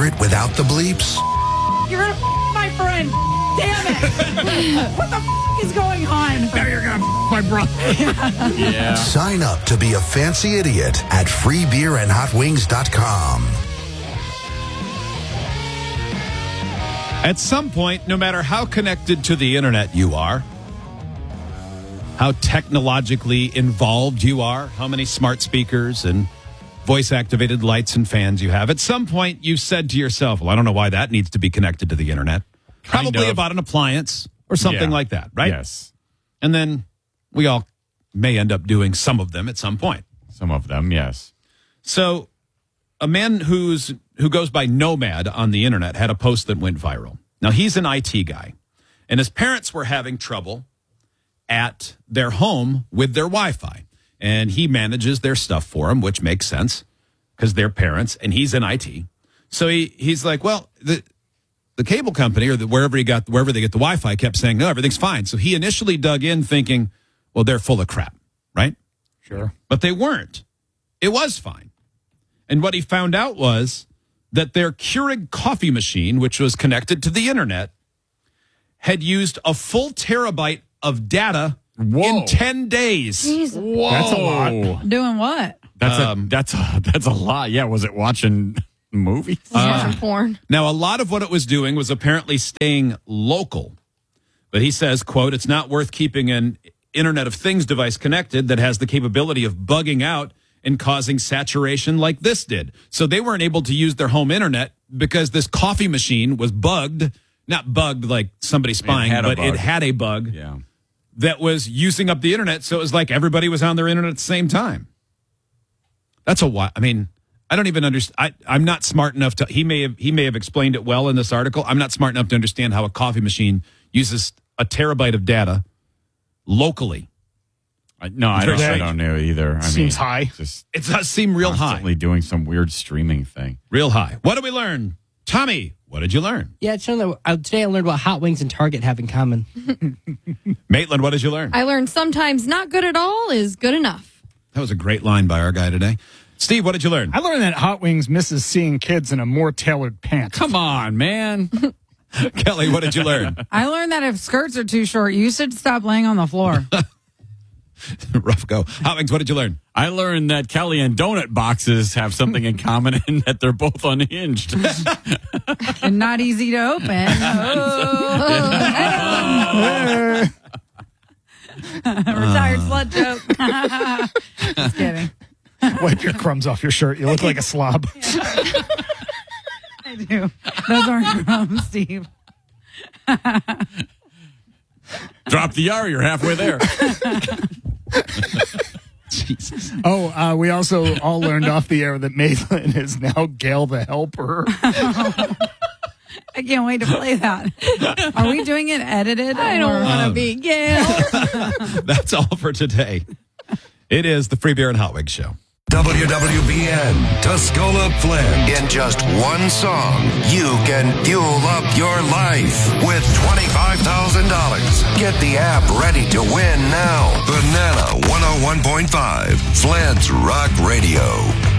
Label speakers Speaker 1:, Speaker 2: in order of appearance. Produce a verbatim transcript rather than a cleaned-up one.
Speaker 1: hear it without the bleeps?
Speaker 2: You're gonna f- my friend. Damn it. What the f- is going on?
Speaker 3: Now you're gonna f- my brother.
Speaker 4: Yeah.
Speaker 1: Sign up to be a fancy idiot at free beer and hot wings dot com.
Speaker 5: At some point, no matter how connected to the internet you are, how technologically involved you are, how many smart speakers and voice-activated lights and fans you have, at some point you said to yourself, well, I don't know why that needs to be connected to the internet.
Speaker 4: Kind
Speaker 5: Probably
Speaker 4: of.
Speaker 5: about an appliance or something
Speaker 4: Yeah.
Speaker 5: like that, right?
Speaker 4: Yes.
Speaker 5: And then we all may end up doing some of them at some point.
Speaker 4: Some of them, yes.
Speaker 5: So a man who's who goes by Nomad on the internet had a post that went viral. Now, he's an I T guy, and his parents were having trouble at their home with their Wi-Fi, and he manages their stuff for them, which makes sense because they're parents, and he's in I T. So he he's like, well, the the cable company or the, wherever he got wherever they get the Wi-Fi kept saying, no, everything's fine. So he initially dug in thinking, well, they're full of crap, right?
Speaker 3: Sure.
Speaker 5: But they weren't. It was fine. And what he found out was that their Keurig coffee machine, which was connected to the internet, had used a full terabyte of data
Speaker 4: Whoa.
Speaker 5: in ten days.
Speaker 2: Jesus.
Speaker 4: Whoa.
Speaker 3: That's a lot.
Speaker 2: Doing what?
Speaker 4: That's
Speaker 5: Um,
Speaker 4: a that's a that's a lot. Yeah, was it watching movies?
Speaker 6: Watching porn.
Speaker 5: Now, a lot of what it was doing was apparently staying local. But he says, quote, it's not worth keeping an Internet of Things device connected that has the capability of bugging out and causing saturation like this did. So they weren't able to use their home internet because this coffee machine was bugged, not bugged like somebody spying,
Speaker 4: had a
Speaker 5: but
Speaker 4: bug.
Speaker 5: it had a bug
Speaker 4: Yeah.
Speaker 5: that was using up the internet. So it was like everybody was on their internet at the same time. That's a what? I mean, I don't even understand. I, I'm not smart enough to, he may have, he may have explained it well in this article. I'm not smart enough to understand how a coffee machine uses a terabyte of data locally.
Speaker 4: I, no, I don't, I don't know either. I
Speaker 3: Seems
Speaker 4: mean,
Speaker 3: high.
Speaker 4: Just
Speaker 5: It does seem real high.
Speaker 4: constantly doing some weird streaming thing.
Speaker 5: Real high. What did we learn? Tommy, what did you learn?
Speaker 7: Yeah, it's shown that uh, today I learned what Hot Wings and Target have in common.
Speaker 5: Maitland, what did you learn?
Speaker 6: I learned sometimes not good at all is good enough.
Speaker 5: That was a great line by our guy today. Steve, what did you learn?
Speaker 3: I learned that Hot Wings misses seeing kids in a more tailored pants.
Speaker 4: Come on, man.
Speaker 5: Kelly, what did you learn?
Speaker 2: I learned that if skirts are too short, you should stop laying on the floor.
Speaker 5: Rough go. Hot Wings, what did you learn?
Speaker 4: I learned that Kelly and donut boxes have something in common and that they're both unhinged.
Speaker 2: And not easy to open. Oh. Retired slut joke. Just kidding.
Speaker 3: Wipe your crumbs off your shirt. You look like a slob.
Speaker 2: I do. Those aren't crumbs, Steve.
Speaker 4: Drop the R, you're halfway there.
Speaker 5: Jesus.
Speaker 3: Oh, uh, we also all learned off the air that Maitland is now Gail the Helper.
Speaker 2: I can't wait to play that. Are we doing it edited?
Speaker 6: I don't
Speaker 2: or-
Speaker 6: want to be Gail.
Speaker 5: That's all for today. It is the Free Beer and Hot Wings Show.
Speaker 1: W W B N, Tuscola Flint. In just one song, you can fuel up your life with twenty-five thousand dollars. Get the app ready to win now. Banana one oh one point five, Flint's Rock Radio.